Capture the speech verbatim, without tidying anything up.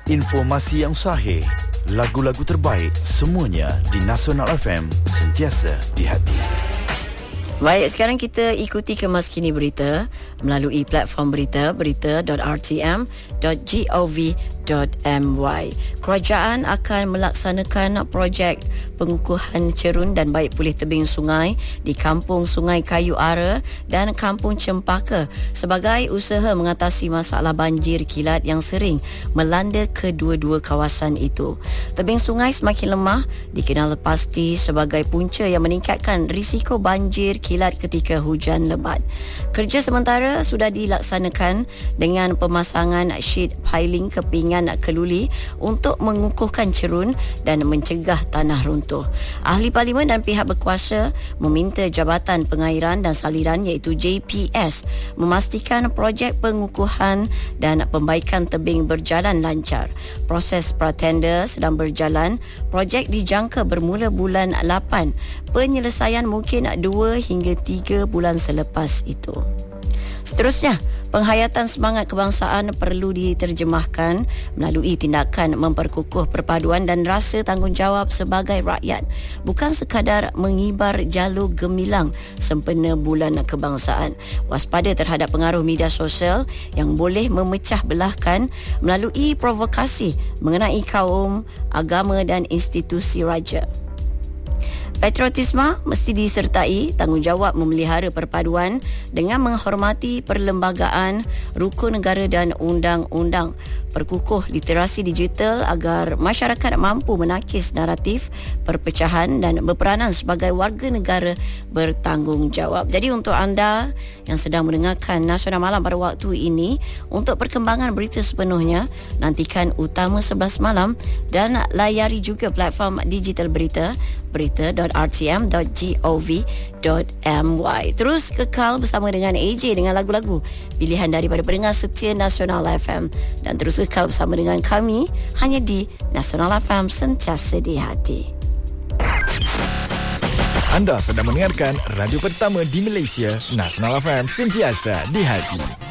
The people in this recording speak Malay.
Informasi yang sahih, lagu-lagu terbaik, semuanya di Nasional F M, sentiasa di hati. Baik, sekarang kita ikuti kemas kini berita melalui platform berita berita dot r t m dot gov dot m y. Kerajaan akan melaksanakan projek pengukuhan cerun dan baik pulih tebing sungai di Kampung Sungai Kayu Ara dan Kampung Cempaka sebagai usaha mengatasi masalah banjir kilat yang sering melanda kedua-dua kawasan itu. Tebing sungai semakin lemah dikenal pasti sebagai punca yang meningkatkan risiko banjir kilat ketika hujan lebat. Kerja sementara sudah dilaksanakan dengan pemasangan sheet piling kepingan keluli untuk mengukuhkan cerun dan mencegah tanah runtuh. Ahli Parlimen dan pihak berkuasa meminta Jabatan Pengairan dan Saliran iaitu J P S memastikan projek pengukuhan dan pembaikan tebing berjalan lancar. Proses pratender sedang berjalan. Projek dijangka bermula bulan lapan. Penyelesaian mungkin dua hingga tiga bulan selepas itu. Seterusnya, penghayatan semangat kebangsaan perlu diterjemahkan melalui tindakan memperkukuh perpaduan dan rasa tanggungjawab sebagai rakyat, bukan sekadar mengibar jalur gemilang sempena bulan kebangsaan. Waspada terhadap pengaruh media sosial yang boleh memecah belahkan melalui provokasi mengenai kaum, agama dan institusi raja. Patriotisme mesti disertai tanggungjawab memelihara perpaduan dengan menghormati perlembagaan, rukun negara dan undang-undang. Perkukuh literasi digital agar masyarakat mampu menakis naratif perpecahan dan berperanan sebagai warga negara bertanggungjawab. Jadi untuk anda yang sedang mendengarkan Nasional Malam pada waktu ini, untuk perkembangan berita sepenuhnya, nantikan Utama sebelas Malam dan layari juga platform digital berita berita dot r t m dot gov dot m y. Terus kekal bersama dengan A J dengan lagu-lagu pilihan daripada pendengar setia Nasional F M, dan terus kekal bersama dengan kami hanya di Nasional F M, sentiasa di hati. Anda sedang mendengarkan radio pertama di Malaysia, Nasional F M, sentiasa di hati.